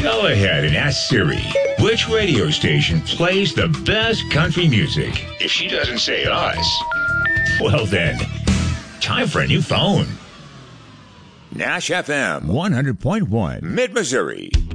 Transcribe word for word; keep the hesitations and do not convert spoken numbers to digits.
Go ahead and ask Siri which radio station plays the best country music. If she doesn't say us, well then, time for a new phone. Nash F M one hundred point one, Mid-Missouri.